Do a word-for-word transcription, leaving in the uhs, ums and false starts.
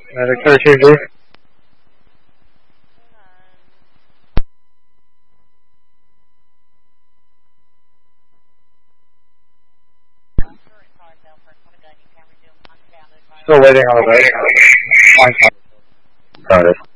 Medic thirteen B. Still waiting on the waiting on the line. Got it.